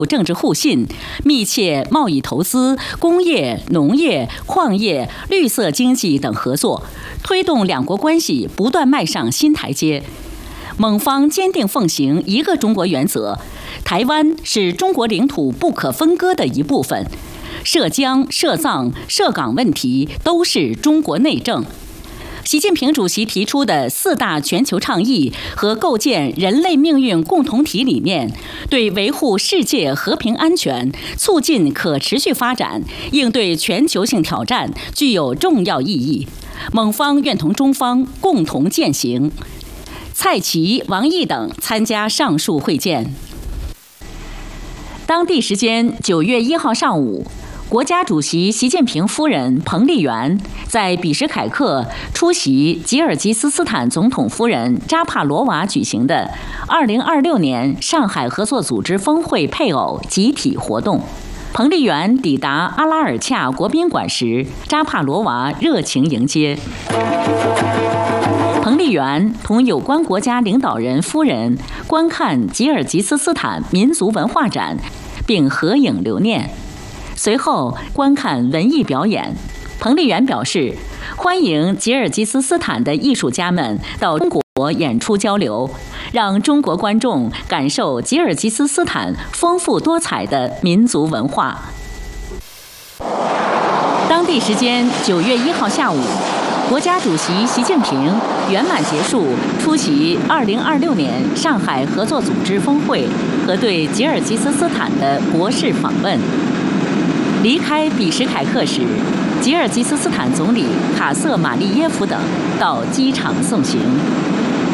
政治互信，密切贸易投资、工业、农业、矿业、绿色经济等合作，推动两国关系不断迈上新台阶。蒙方坚定奉行一个中国原则，台湾是中国领土不可分割的一部分，涉疆、涉藏、涉港问题都是中国内政。习近平主席提出的4大全球倡议和构建人类命运共同体理念，对维护世界和平安全、促进可持续发展、应对全球性挑战具有重要意义。蒙方愿同中方共同践行。蔡奇、王毅等参加上述会见。当地时间9月1号上午，国家主席习近平夫人彭丽媛在比什凯克出席吉尔吉斯斯坦总统夫人扎帕罗娃举行的2026年上海合作组织峰会配偶集体活动。彭丽媛抵达阿拉尔恰国宾馆时，扎帕罗娃热情迎接。彭丽媛同有关国家领导人夫人观看吉尔吉斯斯坦民族文化展，并合影留念。随后观看文艺表演。彭丽媛表示，欢迎吉尔吉斯斯坦的艺术家们到中国演出交流，让中国观众感受吉尔吉斯斯坦丰富多彩的民族文化。当地时间9月1号下午，国家主席习近平圆满结束出席2026年上海合作组织峰会和对吉尔吉斯斯坦的国事访问。离开比什凯克时，吉尔吉斯斯坦总理卡瑟马利耶夫等到机场送行。